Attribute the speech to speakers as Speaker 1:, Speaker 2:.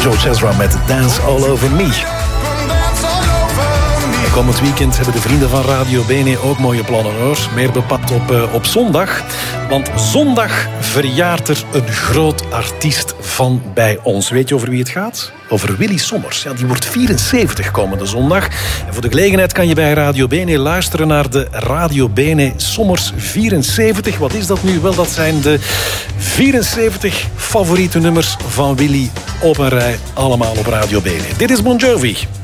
Speaker 1: George Ezra met Dance All Over Me. Komend weekend hebben de vrienden van Radio Bene ook mooie plannen, hoor. Meer bepaald op zondag. Want zondag verjaart er een groot artiest van bij ons. Weet je over wie het gaat? Over Willy Sommers. Ja, die wordt 74 komende zondag. En voor de gelegenheid kan je bij Radio Bene luisteren naar de Radio Bene Sommers 74. Wat is dat nu? Wel, dat zijn de 74 favoriete nummers van Willy op een rij. Allemaal op Radio Bene. Dit is Bon Jovi.